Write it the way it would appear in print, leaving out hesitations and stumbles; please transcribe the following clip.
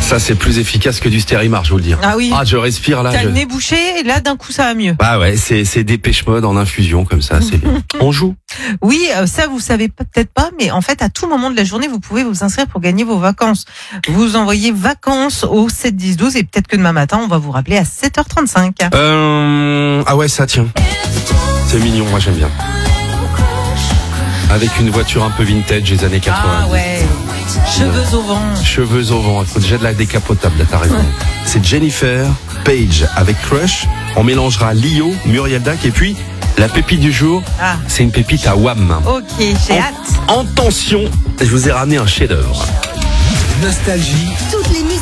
Ça, c'est plus efficace que du Stérimar, je vous le dis. Ah oui. Ah, je respire là. T'as le nez bouché et là d'un coup ça va mieux. Ah ouais, c'est Dépêche Mode en infusion comme ça. C'est bien. On joue. Oui, ça vous savez peut-être pas, mais en fait à tout moment de la journée vous pouvez vous inscrire pour gagner vos vacances. Vous envoyez vacances au 7 10 12 et peut-être que demain matin on va vous rappeler à 7h35. Ah ouais, ça tient. C'est mignon, moi j'aime bien. Avec une voiture un peu vintage des années 80. Ah ouais. Cheveux au vent. Cheveux au vent, il faut déjà de la décapotable, là t'as raison. C'est Jennifer Page avec Crush. On mélangera Lio, Muriel Dac et puis la pépite du jour, c'est une pépite à Wham. Ok, j'ai hâte. En tension, je vous ai ramené un chef-d'œuvre. Nostalgie.